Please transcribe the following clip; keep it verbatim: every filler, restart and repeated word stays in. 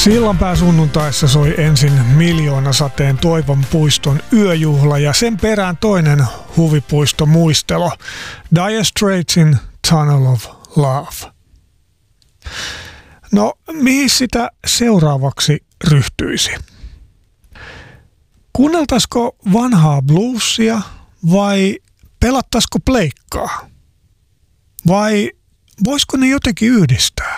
Sillanpää sunnuntaissa soi ensin Miljoonasateen Toivon puiston yöjuhla ja sen perään toinen huvipuistomuistelo, Dire Straitsin Tunnel of Love. No, mihin sitä seuraavaksi ryhtyisi? Kuunneltaisiko vanhaa bluesia vai pelattaisiko pleikkaa? Vai voisiko ne jotenkin yhdistää?